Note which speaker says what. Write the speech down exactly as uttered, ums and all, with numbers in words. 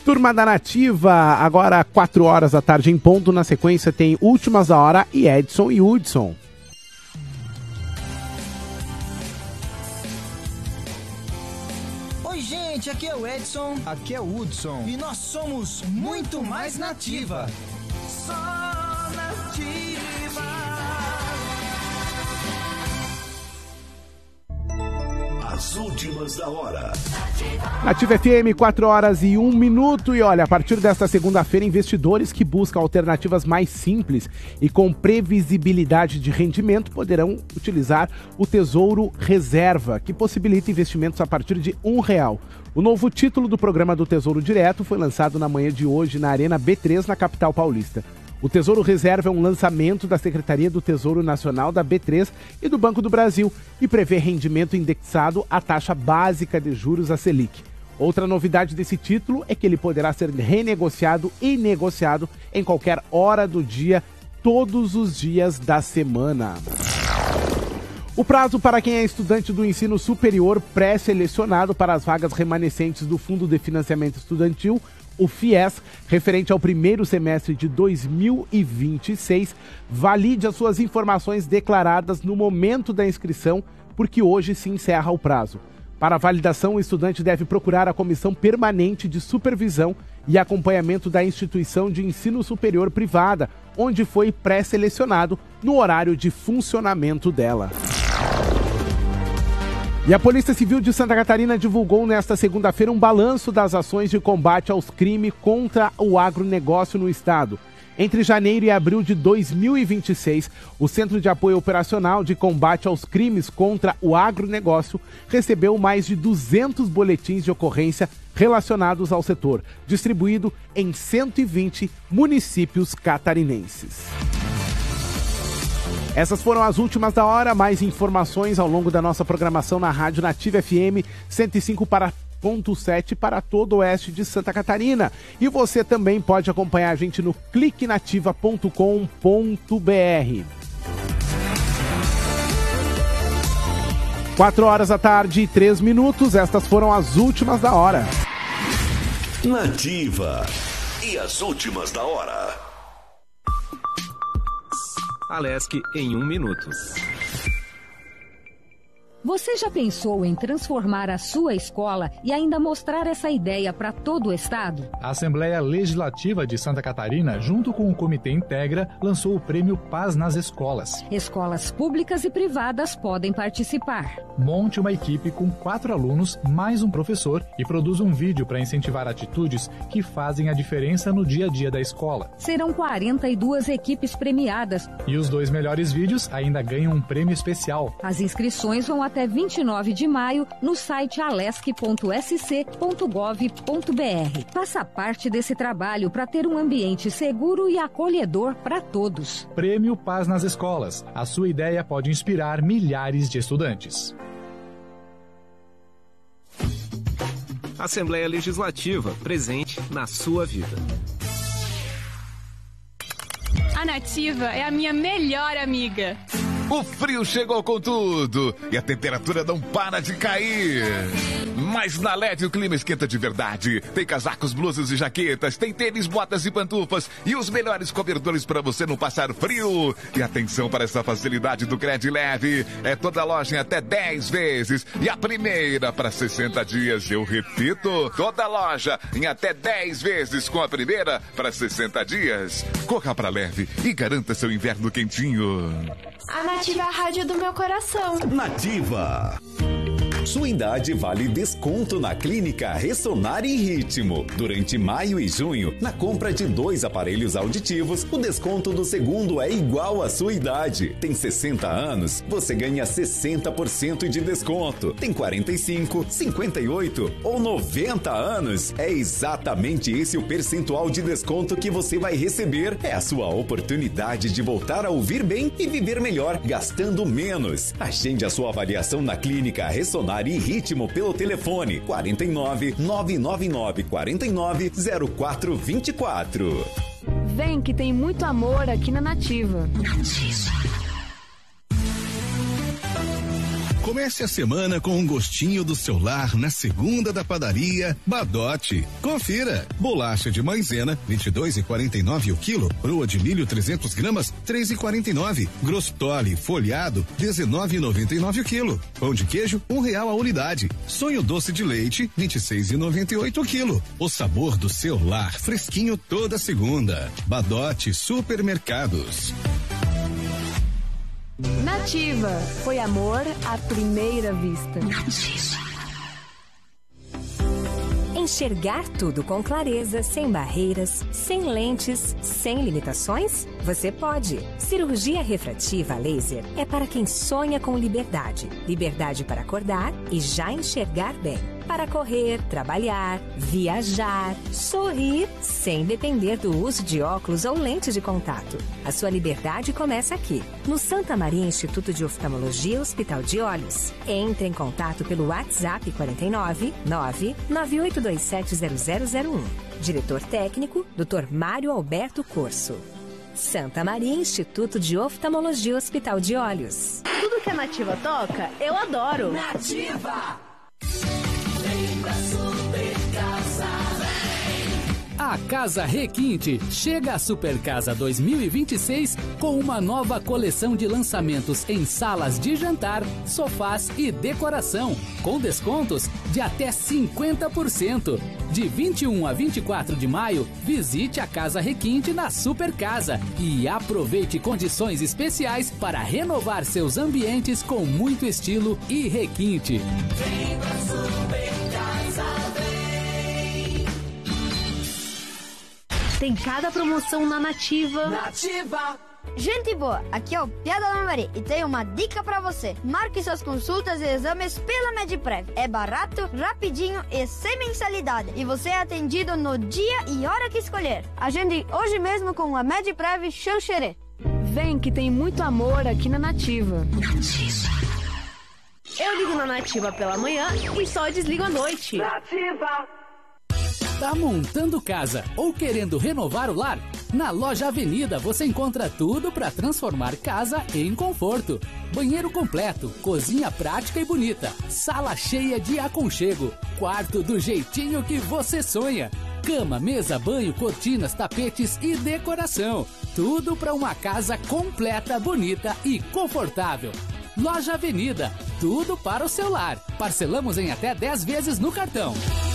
Speaker 1: Turma da Nativa, agora quatro horas da tarde em ponto. Na sequência tem Últimas da Hora e Edson e Hudson.
Speaker 2: Oi, gente, aqui é o Edson.
Speaker 3: Aqui é o Hudson.
Speaker 2: E nós somos muito mais Nativa. Só Nativa.
Speaker 4: As últimas da hora.
Speaker 1: Nativa F M, quatro horas e um minuto. E olha, a partir desta segunda-feira, investidores que buscam alternativas mais simples e com previsibilidade de rendimento poderão utilizar o Tesouro Reserva, que possibilita investimentos a partir de um real. O novo título do programa do Tesouro Direto foi lançado na manhã de hoje na Arena B três, na capital paulista. O Tesouro Reserva é um lançamento da Secretaria do Tesouro Nacional da B três e do Banco do Brasil e prevê rendimento indexado à taxa básica de juros, a Selic. Outra novidade desse título é que ele poderá ser renegociado e negociado em qualquer hora do dia, todos os dias da semana. O prazo para quem é estudante do ensino superior pré-selecionado para as vagas remanescentes do Fundo de Financiamento Estudantil, o FIES, referente ao primeiro semestre de dois mil e vinte e seis, valide as suas informações declaradas no momento da inscrição, porque hoje se encerra o prazo. Para a validação, o estudante deve procurar a Comissão Permanente de Supervisão e Acompanhamento da Instituição de Ensino Superior Privada, onde foi pré-selecionado, no horário de funcionamento dela. E a Polícia Civil de Santa Catarina divulgou nesta segunda-feira um balanço das ações de combate aos crimes contra o agronegócio no estado. Entre janeiro e abril de dois mil e vinte e seis, o Centro de Apoio Operacional de Combate aos Crimes contra o Agronegócio recebeu mais de duzentos boletins de ocorrência relacionados ao setor, distribuído em cento e vinte municípios catarinenses. Essas foram as últimas da hora. Mais informações ao longo da nossa programação na Rádio Nativa F M cento e cinco ponto sete para todo o oeste de Santa Catarina. E você também pode acompanhar a gente no clique nativa ponto com ponto b r. quatro horas da tarde e três minutos. Estas foram as últimas da hora.
Speaker 4: Nativa. E as últimas da hora.
Speaker 5: Alesc em um minuto.
Speaker 6: Você já pensou em transformar a sua escola e ainda mostrar essa ideia para todo o estado?
Speaker 7: A Assembleia Legislativa de Santa Catarina, junto com o Comitê Integra, lançou o Prêmio Paz nas Escolas.
Speaker 6: Escolas públicas e privadas podem participar.
Speaker 7: Monte uma equipe com quatro alunos, mais um professor, e produza um vídeo para incentivar atitudes que fazem a diferença no dia a dia da escola.
Speaker 6: Serão quarenta e duas equipes premiadas.
Speaker 7: E os dois melhores vídeos ainda ganham um prêmio especial.
Speaker 6: As inscrições vão até vinte e nove de maio no site alesc ponto s c ponto gov ponto b r. Faça parte desse trabalho para ter um ambiente seguro e acolhedor para todos.
Speaker 7: Prêmio Paz nas Escolas. A sua ideia pode inspirar milhares de estudantes.
Speaker 5: Assembleia Legislativa, presente na sua vida.
Speaker 8: A Nativa é a minha melhor amiga.
Speaker 9: O frio chegou com tudo e a temperatura não para de cair. Mas na L E D o clima esquenta de verdade. Tem casacos, blusas e jaquetas, tem tênis, botas e pantufas e os melhores cobertores para você não passar frio. E atenção para essa facilidade do Cred Leve. É toda loja em até dez vezes e a primeira para sessenta dias. Eu repito, toda loja em até dez vezes com a primeira para sessenta dias. Corra para Leve e garanta seu inverno quentinho.
Speaker 10: A Nativa é a rádio do meu coração.
Speaker 4: Nativa. Sua idade vale desconto na Clínica Ressonar em Ritmo. Durante maio e junho, na compra de dois aparelhos auditivos, o desconto do segundo é igual à sua idade. Tem sessenta anos, você ganha sessenta por cento de desconto. Tem quarenta e cinco, cinquenta e oito ou noventa anos. É exatamente esse o percentual de desconto que você vai receber. É a sua oportunidade de voltar a ouvir bem e viver melhor, gastando menos. Agende a sua avaliação na Clínica Ressonar e Ritmo pelo telefone quarenta e nove, nove nove nove, quarenta e nove, zero quatro vinte e quatro.
Speaker 10: Vem que tem muito amor aqui na Nativa.
Speaker 4: Nativa.
Speaker 3: Comece a semana com um gostinho do seu lar na segunda da padaria Badote. Confira. Bolacha de maisena, vinte e dois e quarenta e nove o quilo. Broa de milho trezentos gramas, três e quarenta e nove. Grostole folhado, dezenove e noventa e nove o quilo. Pão de queijo, um real a unidade. Sonho doce de leite, vinte e seis e noventa e oito o quilo. O sabor do seu lar, fresquinho toda segunda. Badote Supermercados.
Speaker 10: Nativa. Foi amor à primeira vista.
Speaker 11: Nativa. Enxergar tudo com clareza, sem barreiras, sem lentes, sem limitações? Você pode. Cirurgia refrativa laser é para quem sonha com liberdade. Liberdade para acordar e já enxergar bem. Para correr, trabalhar, viajar, sorrir, sem depender do uso de óculos ou lentes de contato. A sua liberdade começa aqui, no Santa Maria Instituto de Oftalmologia Hospital de Olhos. Entre em contato pelo WhatsApp quarenta e nove, nove nove oito dois sete zero zero zero um. Diretor técnico, doutor Mário Alberto Corso. Santa Maria Instituto de Oftalmologia Hospital de Olhos.
Speaker 10: Tudo que a Nativa toca, eu adoro.
Speaker 2: Nativa! Vem pra Super Casa, vem!
Speaker 12: A Casa Requinte chega à Super Casa dois mil e vinte e seis com uma nova coleção de lançamentos em salas de jantar, sofás e decoração, com descontos de até cinquenta por cento. De vinte e um a vinte e quatro de maio, visite a Casa Requinte na Super Casa e aproveite condições especiais para renovar seus ambientes com muito estilo e requinte.
Speaker 2: Vem pra Super Casa, vem!
Speaker 10: Tem cada promoção na Nativa.
Speaker 2: Nativa!
Speaker 13: Gente boa, aqui é o Piada da Mari e tenho uma dica pra você. Marque suas consultas e exames pela Mediprev. É barato, rapidinho e sem mensalidade. E você é atendido no dia e hora que escolher. Agende hoje mesmo com a Mediprev Xanxerê.
Speaker 10: Vem que tem muito amor aqui na Nativa.
Speaker 2: Nativa!
Speaker 10: Eu ligo na Nativa pela manhã e só desligo à noite.
Speaker 2: Nativa!
Speaker 12: Tá montando casa ou querendo renovar o lar? Na Loja Avenida você encontra tudo para transformar casa em conforto. Banheiro completo, cozinha prática e bonita, sala cheia de aconchego, quarto do jeitinho que você sonha. Cama, mesa, banho, cortinas, tapetes e decoração. Tudo para uma casa completa, bonita e confortável. Loja Avenida, tudo para o seu lar. Parcelamos em até dez vezes no cartão.